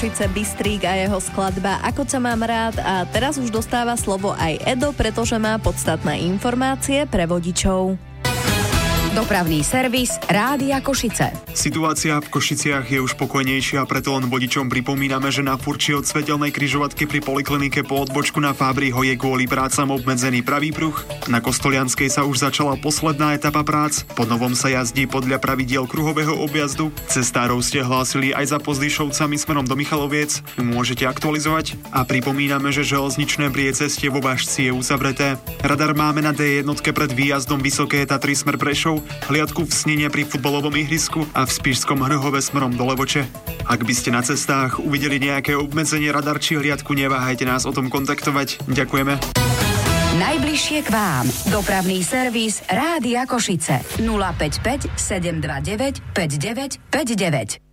Bystrík a jeho skladba Ako ťa mám rád, a teraz už dostáva slovo aj Edo, pretože má podstatné informácie pre vodičov. Dopravný servis Rádia Košice. Situácia v Košiciach je už pokojnejšia, preto len vodičom pripomíname, že na Furči od svetelnej križovatke pri poliklinike po odbočku na Fábriho je kvôli prácam obmedzený pravý pruh. Na Kostolianskej sa už začala posledná etapa prác. Po novom sa jazdí podľa pravidiel kruhového objazdu. Cestárov ste hlásili aj za Pozdyšovcami smerom do Michaloviec. Môžete aktualizovať. A pripomíname, že železničné priecestie vo Bašci je uzavreté. Radar máme na D1 pred výjazdom Vysoké Tatry smer Prešov, hliadku v Snine pri futbalovom ihrisku a v Spišskom Hrhove smerom do Levoče. Ak by ste na cestách uvideli nejaké obmedzenie radar či hliadku, neváhajte nás o tom kontaktovať. Ďakujeme. Najbližšie k vám. Dopravný servis Rádia Košice. 055 729 5959.